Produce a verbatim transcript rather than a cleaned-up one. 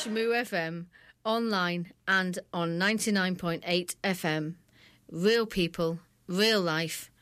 Shamoo F M, online and on ninety-nine point eight F M. Real people, real life,